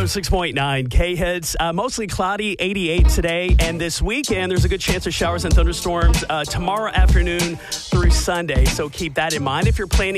106.9 K-Hits. Mostly cloudy, 88 today. And this weekend, there's a good chance of showers and thunderstorms tomorrow afternoon through Sunday. So keep that in mind if you're planning